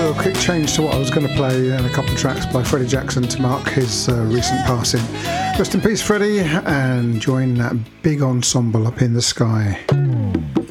a quick change to what I was going to play, and a couple of tracks by Freddie Jackson to mark his recent passing. Rest in peace, Freddie, and join that big ensemble up in the sky.